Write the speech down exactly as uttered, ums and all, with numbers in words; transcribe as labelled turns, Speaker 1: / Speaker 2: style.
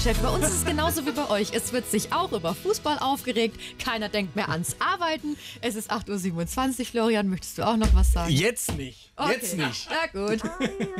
Speaker 1: Chef, bei uns ist es genauso wie bei euch. Es wird sich auch über Fußball aufgeregt. Keiner denkt mehr ans Arbeiten. Es ist acht Uhr siebenundzwanzig. Florian, möchtest du auch noch was sagen?
Speaker 2: Jetzt nicht.
Speaker 1: Okay.
Speaker 2: Jetzt nicht.
Speaker 1: Na gut.